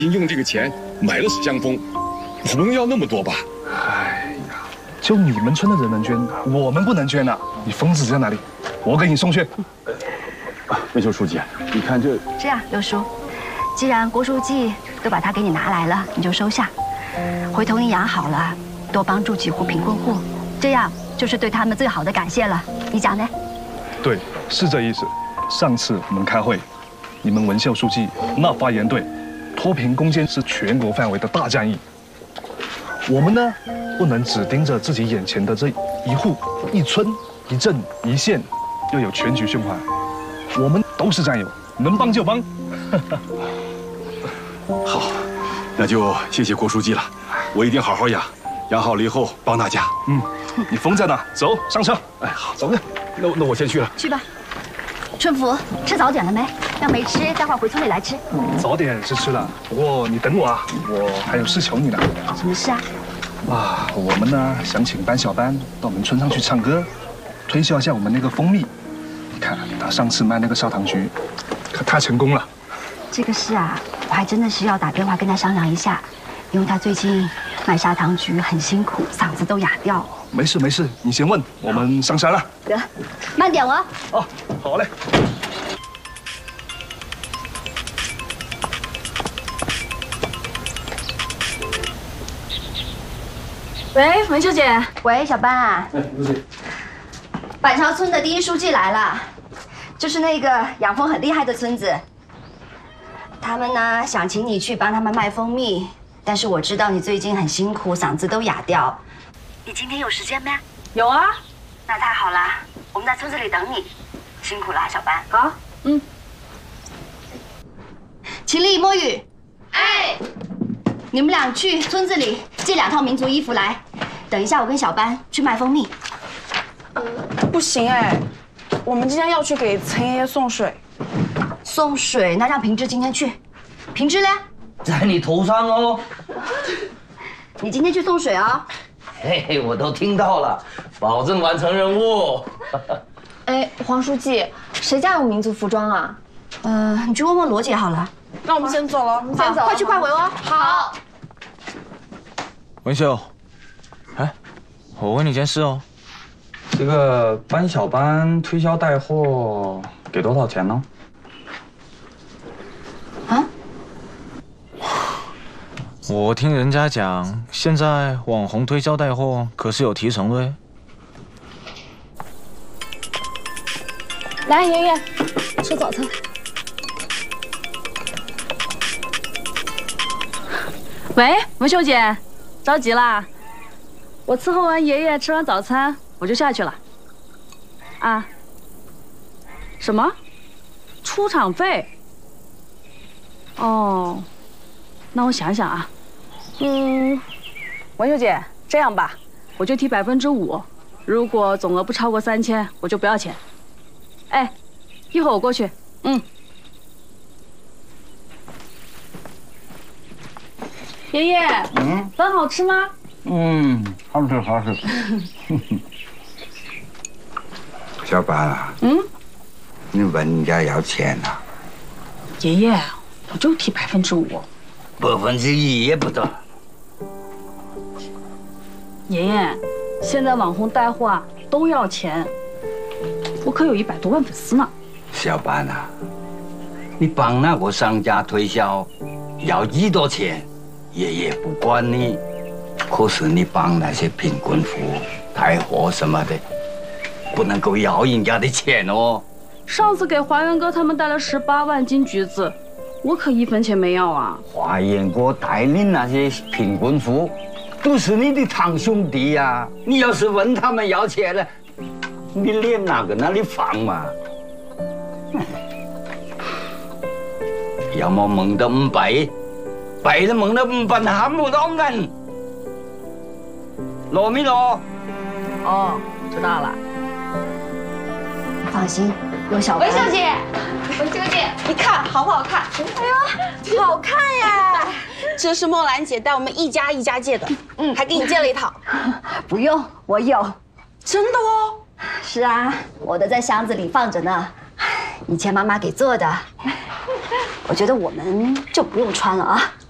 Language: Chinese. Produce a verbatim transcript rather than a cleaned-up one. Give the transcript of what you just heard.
用这个钱买了香风，不能要那么多吧？ 哎呀，就你们村的人能捐，我们不能捐啊！你疯子在哪里？我给你送去。 啊，文秀书记，你看这…… 这样，刘叔，既然郭书记都把它给你拿来了，你就收下。回头你养好了，多帮助几户贫困户，这样就是对他们最好的感谢了。你讲呢？ 对，是这意思。上次我们开会，你们文秀书记那发言对。 脱贫攻坚是全国范围的大战役，我们呢不能只盯着自己眼前的这一户、一村、一镇、一县，要有全局循环。我们都是战友，能帮就帮。 好，那就谢谢郭书记了，我一定好好养，养好了以后帮大家。 嗯，你风在哪？走，上车。 哎，好， 走着。 那那我先去了。 去吧。春福，吃早点了没？要没吃，待会儿回村里来吃。 早点是吃了，不过你等我啊，我还有事求你呢。 什么事啊？ 啊，我们呢想请班小班到我们村上去唱歌，推销一下我们那个蜂蜜。你看他上次卖那个砂糖橘，可太成功了。 这个事啊，我还真的是要打电话跟他商量一下，因为他最近卖砂糖橘很辛苦，嗓子都哑掉。 没事没事，你先问，我们上山了。 哥，慢点哦。 哦，好嘞。 喂，文秀姐。喂，小班啊。哎，书记。板桥村的第一书记来了，就是那个养蜂很厉害的村子。他们呢想请你去帮他们卖蜂蜜，但是我知道你最近很辛苦，嗓子都哑掉。你今天有时间没？ 有啊。 那太好了，我们在村子里等你。辛苦了，小班。 好，嗯。 秦丽、摸雨。 哎。 你们俩去村子里借两套民族衣服来，等一下我跟小班去卖蜂蜜。 呃，不行哎，我们今天要去给陈爷爷送水。 送水？那让平之今天去。平之呢？ 在你头上哦。 你今天去送水啊？ 嘿嘿，我都听到了，保证完成任务。 哎，黄书记，谁家有民族服装啊？ 呃，你去问问罗姐好了。 那我们先走了，我们先走， 快去快回哦。 好。 文秀，哎，我问你件事哦， 这个班小班推销带货给多少钱呢？ 啊？ 我听人家讲，现在网红推销带货可是有提成的哎。 来，爷爷，吃早餐。 喂，文秀姐，着急啦？我伺候完爷爷，吃完早餐，我就下去了。啊？什么？出场费？哦，那我想想啊。嗯，文秀姐，这样吧，我就提百分之五，如果总额不超过三千，我就不要钱。哎，一会儿我过去。嗯。 爷爷，嗯，饭好吃吗？ 嗯，好吃好吃。小班啊， 嗯， 你问人家要钱呐？ 爷爷，我就提百分之五， 百分之一也不得。 爷爷，现在网红带货啊都要钱，我可有一百多万粉丝呢。 小班啊，你帮那个商家推销，要几多钱？ 爷爷不管你，可是你帮那些贫困户带货什么的，不能够要人家的钱哦。 上次给华元哥他们带了十八万斤橘子，我可一分钱没要啊。 华元哥带领那些贫困户，都是你的堂兄弟呀、啊。你要是问他们要钱了，你脸哪个那里放嘛？要么蒙得五百。 白了蒙了五百还不到人，罗没罗？ 哦，知道了。 放心，有小班。 文秀姐，文秀姐，你看好不好看？哎呦，好看呀！这是莫兰姐带我们一家一家借的，嗯，还给你借了一套。 不用，我有。 真的哦？ 是啊，我的在箱子里放着呢，以前妈妈给做的。我觉得我们就不用穿了啊。